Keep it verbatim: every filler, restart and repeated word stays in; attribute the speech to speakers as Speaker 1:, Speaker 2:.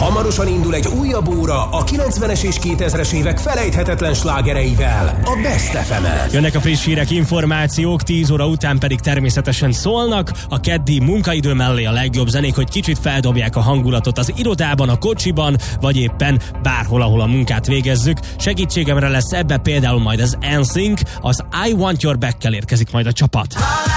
Speaker 1: Hamarosan indul egy újabb óra a kilencvenes és kétezres évek felejthetetlen slágereivel, a Best ef emen.
Speaker 2: Jönnek a friss hírek, információk, tíz óra után pedig természetesen szólnak a keddi munkaidő mellé a legjobb zenék, hogy kicsit feldobják a hangulatot az irodában, a kocsiban, vagy éppen bárhol, ahol a munkát végezzük. Segítségemre lesz ebbe például majd az en sync, az I Want Your Back-kel érkezik majd a csapat.